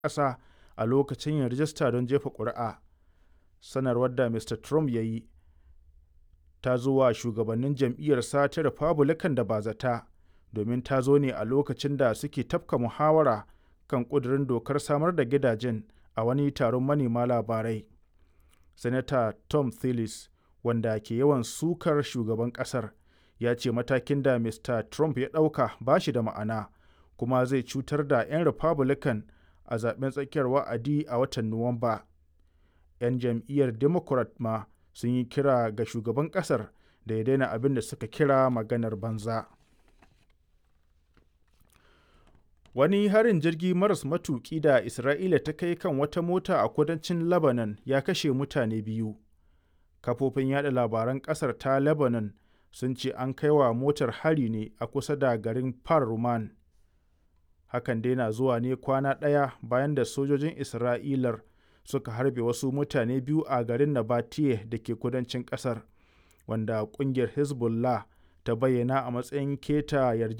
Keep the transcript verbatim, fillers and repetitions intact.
ƙasa a lokacin yin rijista don jefa ƙuri'a. Sanarwar da Mista Trump ya yi ta zo wa shugabannin jam'iyyarsa ta Republican da bazata, domin ta zo ne a lokacin da suke tafka muhawara kan ƙudurin dokar samar da gidajen a wani taron manema labarai. Sanata Tom Tillis, wanda ke yawan sukar shugaban ƙasar, ya ce matakin da Mista Trump ya ɗauka ba shi da ma'ana, kuma zai cutar da 'yan Republican a zaɓen tsakiyar wa'adi a watan Nuwamba. 'Yan jam'iyyar Democrat ma sun yi kira ga shugaban ƙasar da ya daina abin da suka kira maganar banza. Wani harin jirgi maras matuƙi da Isra'ila ta kai kan wata mota a kudancin Lebanon ya kashe mutane biyu. Kafofin yada labaran ƙasar ta Lebanon sun ce an kai wa motar hari ne a kusa da garin Par Ruman. Hakan dai na zuwa ne kwana ɗaya bayan da sojojin Isra'ilar suka harbe wasu mutane biyu a garin Nabateye da ke kudancin ƙasar, wanda ƙungiyar Hezbollah ta bayyana a matsayin keta yarjejeniyar